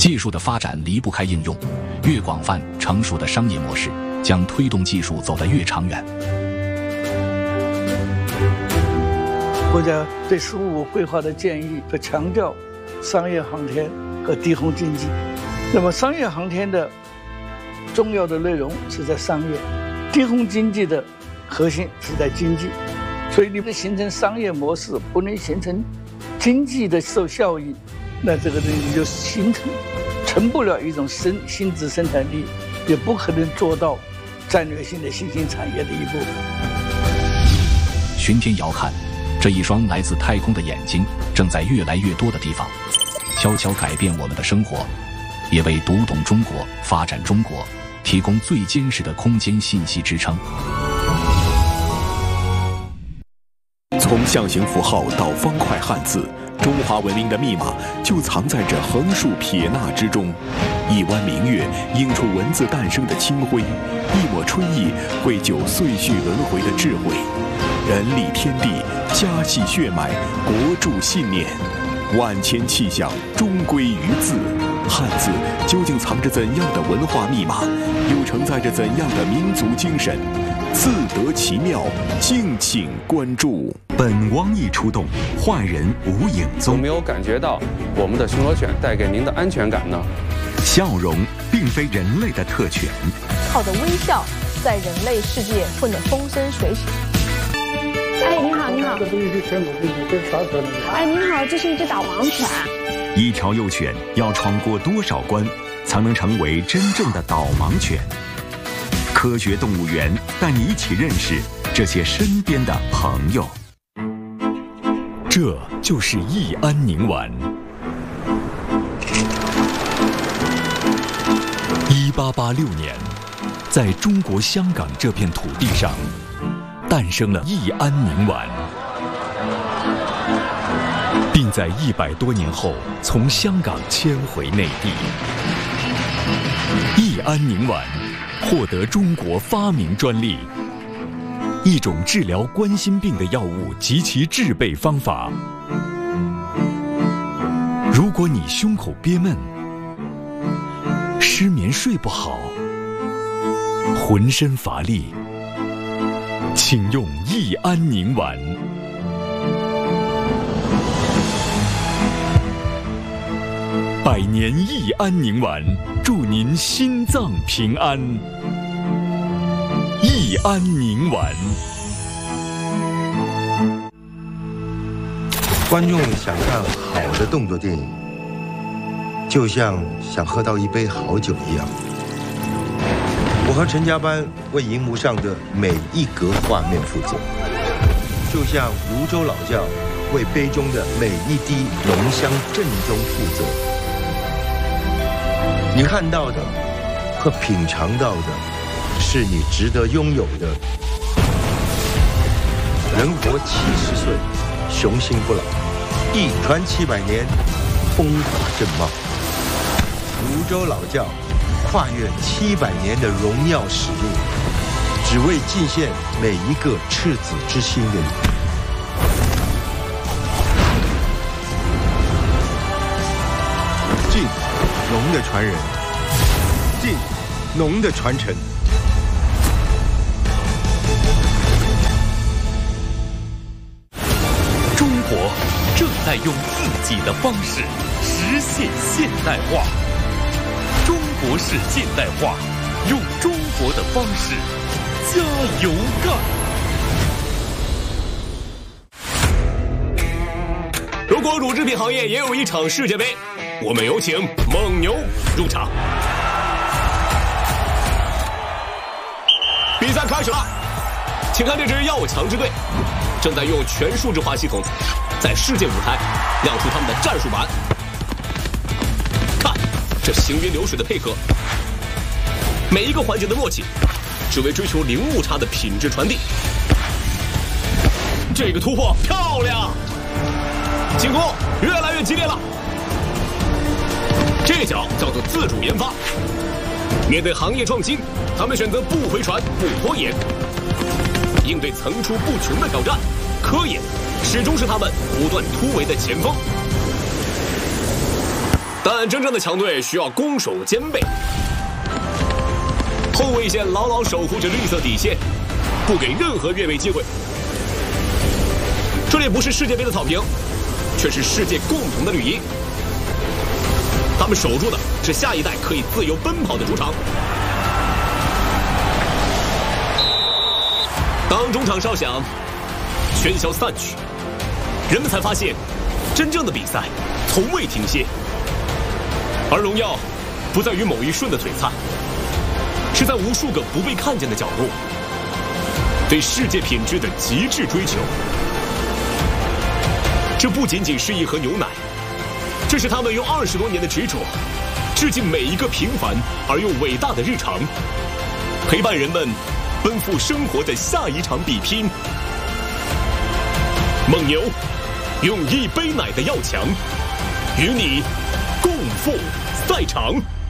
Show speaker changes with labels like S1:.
S1: 技术的发展离不开应用，越广泛成熟的商业模式将推动技术走得越长远。
S2: 国家对“十五”规划的建议和强调商业航天和低空经济。那么商业航天的重要的内容是在商业，低空经济的核心是在经济。所以你不形成商业模式，不能形成经济的受效益，那这个东西就成不了一种新质生产力，也不可能做到战略性的新兴产业的一部分。
S1: 巡天遥看，这一双来自太空的眼睛正在越来越多的地方悄悄改变我们的生活，也为读懂中国、发展中国提供最坚实的空间信息支撑。
S3: 从象形符号到方块汉字，中华文明的密码就藏在这横竖撇捺之中。一弯明月映出文字诞生的清辉，一抹春意绘就岁序轮回的智慧。人立天地，家系血脉，国筑信念，万千气象终归于字。汉字究竟藏着怎样的文化密码，又承载着怎样的民族精神？自得其妙，敬请关注。
S4: 本汪一出动，坏人无影踪。
S5: 有没有感觉到我们的巡逻犬带给您的安全感呢？
S4: 笑容并非人类的特权，
S6: 靠着微笑，在人类世界混得风生水起。哎，你好，你好。
S2: 这东西全部给你这啥犬？
S6: 哎，您好，这是一只导盲犬。
S4: 一条幼犬要闯过多少关，才能成为真正的导盲犬？科学动物园带你一起认识这些身边的朋友。
S3: 这就是益安宁丸。1886年，在中国香港这片土地上，诞生了益安宁丸，并在100多年后从香港迁回内地。益安宁丸获得中国发明专利，一种治疗冠心病的药物及其制备方法。如果你胸口憋闷、失眠睡不好、浑身乏力，请用益安宁丸。100年益安宁丸，祝您心脏平安。益安宁丸。
S7: 观众想看好的动作电影，就像想喝到一杯好酒一样。我和陈家班为荧幕上的每一格画面负责，就像泸州老窖为杯中的每一滴浓香正宗负责。你看到的和品尝到的，是你值得拥有的。人活70岁，雄心不老；一传700年，风华正茂。泸州老窖跨越700年的荣耀使命，只为尽献每一个赤子之心的你。晋，龙的传人；晋，龙的传承。
S3: 中国正在用自己的方式实现现代化。中国式现代化，用中国的方式加油干！
S8: 如果乳制品行业也有一场世界杯，我们有请蒙牛入场。比赛开始了，请看这支要强之队，正在用全数字化系统，在世界舞台亮出他们的战术板。看，这行云流水的配合，每一个环节的默契，只为追求零误差的品质传递。这个突破漂亮，进攻越来越激烈了。这脚叫做自主研发。面对行业创新，他们选择不回传、不拖延，应对层出不穷的挑战。科研始终是他们不断突围的前锋。 但真正的强队需要攻守兼备，后卫线牢牢守护着绿色底线，不给任何越位机会。这里不是世界杯的草坪，却是世界共同的绿茵。他们守住的是下一代可以自由奔跑的主场。当中场哨响，喧嚣散去，人们才发现，真正的比赛从未停歇。而荣耀不在于某一瞬的璀璨，是在无数个不被看见的角落，对世界品质的极致追求。这不仅仅是一盒牛奶，这是他们用20多年的执着，致敬每一个平凡而又伟大的日常，陪伴人们奔赴生活的下一场比拼。蒙牛用一杯奶的要强，与你共赴赛场。